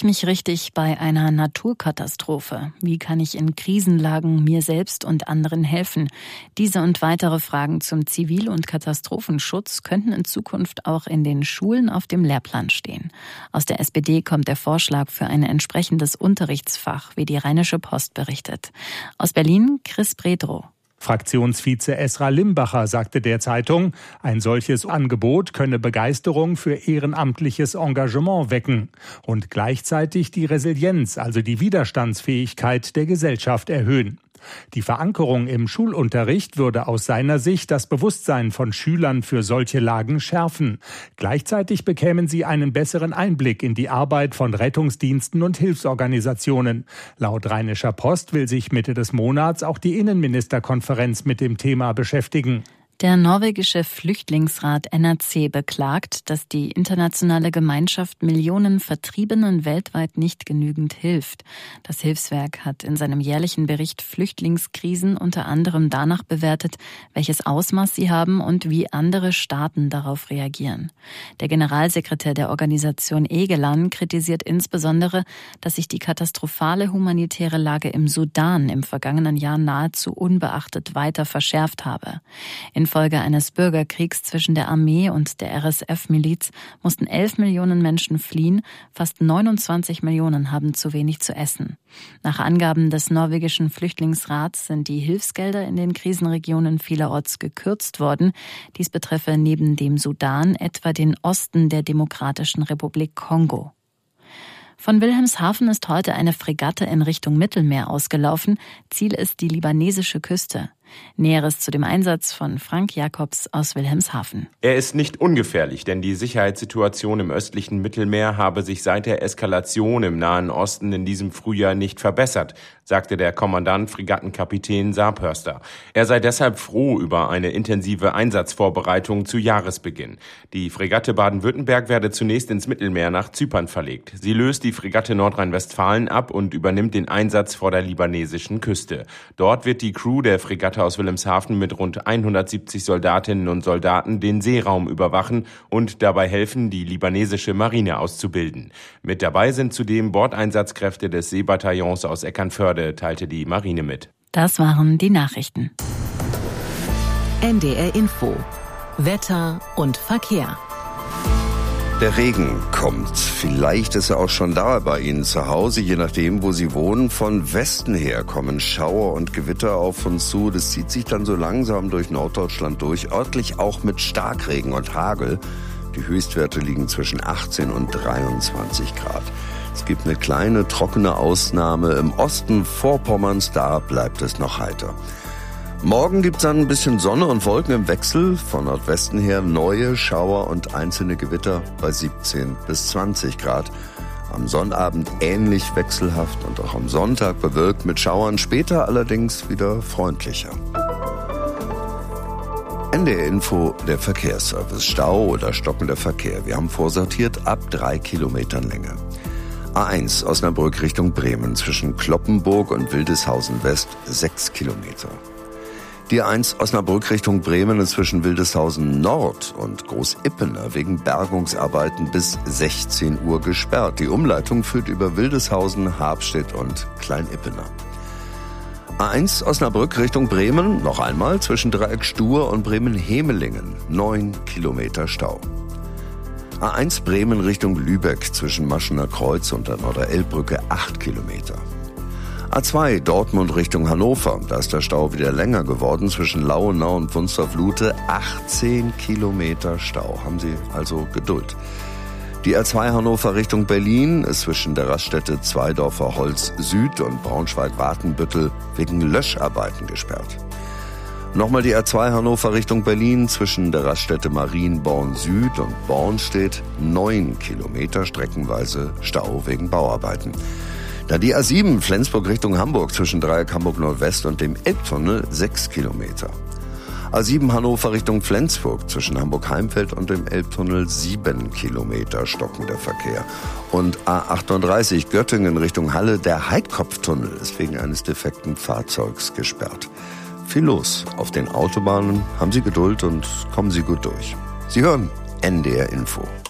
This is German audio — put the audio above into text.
ich mich richtig bei einer Naturkatastrophe? Wie kann ich in Krisenlagen mir selbst und anderen helfen? Diese und weitere Fragen zum Zivil- und Katastrophenschutz könnten in Zukunft auch in den Schulen auf dem Lehrplan stehen. Aus der SPD kommt der Vorschlag für ein entsprechendes Unterrichtsfach, wie die Rheinische Post berichtet. Aus Berlin Chris Bredrow. Fraktionsvize Esra Limbacher sagte der Zeitung, ein solches Angebot könne Begeisterung für ehrenamtliches Engagement wecken und gleichzeitig die Resilienz, also die Widerstandsfähigkeit der Gesellschaft erhöhen. Die Verankerung im Schulunterricht würde aus seiner Sicht das Bewusstsein von Schülern für solche Lagen schärfen. Gleichzeitig bekämen sie einen besseren Einblick in die Arbeit von Rettungsdiensten und Hilfsorganisationen. Laut Rheinischer Post will sich Mitte des Monats auch die Innenministerkonferenz mit dem Thema beschäftigen. Der norwegische Flüchtlingsrat NRC beklagt, dass die internationale Gemeinschaft Millionen Vertriebenen weltweit nicht genügend hilft. Das Hilfswerk hat in seinem jährlichen Bericht Flüchtlingskrisen unter anderem danach bewertet, welches Ausmaß sie haben und wie andere Staaten darauf reagieren. Der Generalsekretär der Organisation Egelan kritisiert insbesondere, dass sich die katastrophale humanitäre Lage im Sudan im vergangenen Jahr nahezu unbeachtet weiter verschärft habe. Infolge eines Bürgerkriegs zwischen der Armee und der RSF-Miliz mussten 11 Millionen Menschen fliehen, fast 29 Millionen haben zu wenig zu essen. Nach Angaben des norwegischen Flüchtlingsrats sind die Hilfsgelder in den Krisenregionen vielerorts gekürzt worden. Dies betreffe neben dem Sudan etwa den Osten der Demokratischen Republik Kongo. Von Wilhelmshaven ist heute eine Fregatte in Richtung Mittelmeer ausgelaufen. Ziel ist die libanesische Küste. Näheres zu dem Einsatz von Frank Jakobs aus Wilhelmshaven. Er ist nicht ungefährlich, denn die Sicherheitssituation im östlichen Mittelmeer habe sich seit der Eskalation im Nahen Osten in diesem Frühjahr nicht verbessert, sagte der Kommandant Fregattenkapitän Saarpörster. Er sei deshalb froh über eine intensive Einsatzvorbereitung zu Jahresbeginn. Die Fregatte Baden-Württemberg werde zunächst ins Mittelmeer nach Zypern verlegt. Sie löst die Fregatte Nordrhein-Westfalen ab und übernimmt den Einsatz vor der libanesischen Küste. Dort wird die Crew der Fregatte aus Wilhelmshaven mit rund 170 Soldatinnen und Soldaten den Seeraum überwachen und dabei helfen, die libanesische Marine auszubilden. Mit dabei sind zudem Bordeinsatzkräfte des Seebataillons aus Eckernförde, teilte die Marine mit. Das waren die Nachrichten. NDR Info. Wetter und Verkehr. Der Regen kommt. Vielleicht ist er auch schon da bei Ihnen zu Hause, je nachdem, wo Sie wohnen. Von Westen her kommen Schauer und Gewitter auf uns zu. Das zieht sich dann so langsam durch Norddeutschland durch, örtlich auch mit Starkregen und Hagel. Die Höchstwerte liegen zwischen 18 und 23 Grad. Es gibt eine kleine trockene Ausnahme im Osten Vorpommerns, da bleibt es noch heiter. Morgen gibt's dann ein bisschen Sonne und Wolken im Wechsel. Von Nordwesten her neue Schauer und einzelne Gewitter bei 17 bis 20 Grad. Am Sonnabend ähnlich wechselhaft und auch am Sonntag bewölkt mit Schauern, später allerdings wieder freundlicher. NDR Info, der Verkehrsservice. Stau oder stockender Verkehr. Wir haben vorsortiert ab 3 Kilometern Länge. A1 Osnabrück Richtung Bremen zwischen Kloppenburg und Wildeshausen West 6 Kilometer. Die A1 Osnabrück Richtung Bremen ist zwischen Wildeshausen Nord und Großippener wegen Bergungsarbeiten bis 16 Uhr gesperrt. Die Umleitung führt über Wildeshausen, Habstedt und Kleinippener. A1 Osnabrück Richtung Bremen, noch einmal zwischen Dreieck Stur und Bremen-Hemelingen, 9 Kilometer Stau. A1 Bremen Richtung Lübeck zwischen Maschener Kreuz und der Norderelbbrücke 8 Kilometer. A2 Dortmund Richtung Hannover, da ist der Stau wieder länger geworden zwischen Lauenau und Wunstorf-Lute, 18 Kilometer Stau. Haben Sie also Geduld. Die A2 Hannover Richtung Berlin ist zwischen der Raststätte Zweidorfer Holz Süd und Braunschweig-Wartenbüttel wegen Löscharbeiten gesperrt. Nochmal die A2 Hannover Richtung Berlin zwischen der Raststätte Marienborn Süd und Bornstedt, 9 Kilometer streckenweise Stau wegen Bauarbeiten. Dann die A7 Flensburg Richtung Hamburg zwischen Dreieck Hamburg Nordwest und dem Elbtunnel 6 Kilometer. A7 Hannover Richtung Flensburg zwischen Hamburg-Heimfeld und dem Elbtunnel 7 Kilometer stockender Verkehr. Und A38 Göttingen Richtung Halle, der Heidkopftunnel ist wegen eines defekten Fahrzeugs gesperrt. Viel los auf den Autobahnen, haben Sie Geduld und kommen Sie gut durch. Sie hören NDR Info.